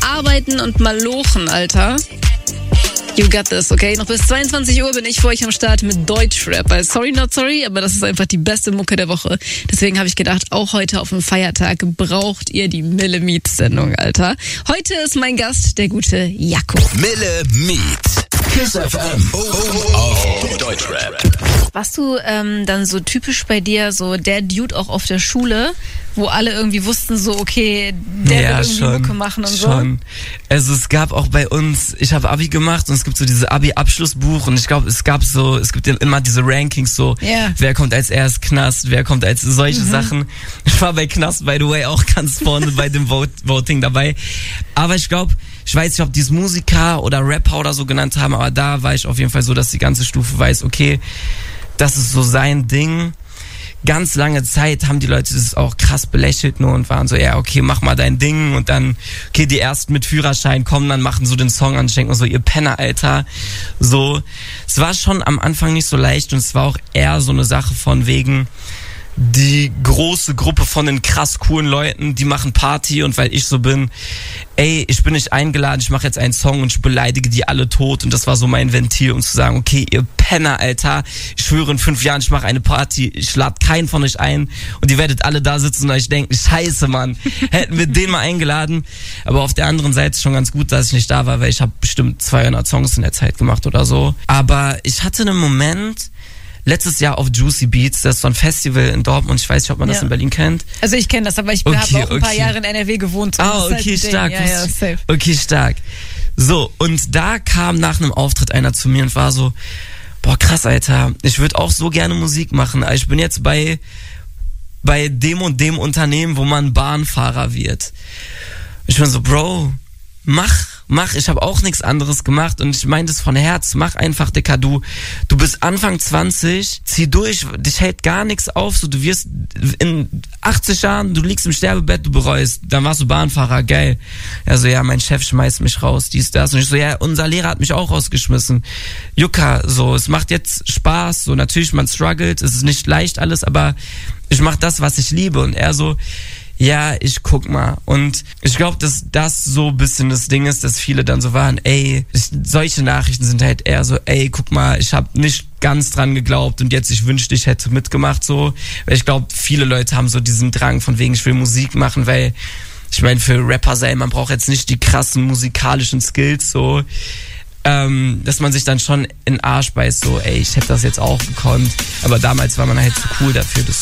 arbeiten und malochen, Alter. You got this, okay? Noch bis 22 Uhr bin ich für euch am Start mit Deutschrap. Also sorry, not sorry, aber das ist einfach die beste Mucke der Woche. Deswegen habe ich gedacht, auch heute auf dem Feiertag braucht ihr die Mille Meet-Sendung, Alter. Heute ist mein Gast der gute Jaco. Mille Meet. KISS FM. Auf Deutschrap. Warst du dann so typisch bei dir, so der Dude auch auf der Schule, wo alle irgendwie wussten so, okay, der will irgendwie schon, Mucke machen und schon. so? Also es gab auch bei uns, ich habe Abi gemacht und es gibt so diese Abi-Abschlussbuch und ich glaube, es gibt ja immer diese Rankings so, wer kommt als erst Knast, wer kommt als solche Sachen. Ich war bei Knast, by the way, auch ganz vorne bei dem Voting dabei. Aber ich glaube, ich weiß nicht, ob die es Musiker oder Rapper oder so genannt haben, aber da war ich auf jeden Fall so, dass die ganze Stufe weiß, okay, das ist so sein Ding. Ganz lange Zeit haben die Leute das auch krass belächelt nur und waren so, ja, okay, mach mal dein Ding und dann, okay, die ersten mit Führerschein kommen, dann machen so den Song an, ich denke mir so, ihr Penner, Alter. So, es war schon am Anfang nicht so leicht und es war auch eher so eine Sache von wegen, die große Gruppe von den krass coolen Leuten, die machen Party und weil ich so bin, ey, ich bin nicht eingeladen, ich mache jetzt einen Song und ich beleidige die alle tot und das war so mein Ventil, um zu sagen, okay, ihr Penner, Alter, ich schwöre in 5 Jahren, ich mache eine Party, ich lade keinen von euch ein und ihr werdet alle da sitzen und euch denken, scheiße, Mann, hätten wir den mal eingeladen, aber auf der anderen Seite ist schon ganz gut, dass ich nicht da war, weil ich habe bestimmt 200 Songs in der Zeit gemacht oder so, aber ich hatte einen Moment, letztes Jahr auf Juicy Beats, das ist so ein Festival in Dortmund, ich weiß nicht, ob man das in Berlin kennt. Also ich kenne das, aber ich habe auch ein paar Jahre in NRW gewohnt. So Okay, stark. Ja, safe. Okay, stark. So, und da kam nach einem Auftritt einer zu mir und war so, boah, krass, Alter, ich würde auch so gerne Musik machen. Ich bin jetzt bei dem und dem Unternehmen, wo man Bahnfahrer wird. Ich bin so, Bro, mach, ich habe auch nichts anderes gemacht und ich meine das von Herz, mach einfach, Dicker, du bist Anfang 20, zieh durch, dich hält gar nichts auf, so du wirst in 80 Jahren, du liegst im Sterbebett, du bereust, dann warst du Bahnfahrer, geil. Also ja, mein Chef schmeißt mich raus, dies, das und ich so, ja, unser Lehrer hat mich auch rausgeschmissen. Jucka, so, es macht jetzt Spaß, so natürlich, man struggelt, es ist nicht leicht alles, aber ich mach das, was ich liebe und er so, ja, ich guck mal. Und ich glaube, dass das so ein bisschen das Ding ist, dass viele dann so waren, ey, solche Nachrichten sind halt eher so, ey, guck mal, ich habe nicht ganz dran geglaubt und jetzt, ich wünschte, ich hätte mitgemacht, so. Weil ich glaube, viele Leute haben so diesen Drang von wegen, ich will Musik machen, weil, ich meine, für Rapper sein, man braucht jetzt nicht die krassen musikalischen Skills, so. Dass man sich dann schon in den Arsch beißt, so, ey, ich hätte das jetzt auch gekonnt. Aber damals war man halt zu cool dafür, das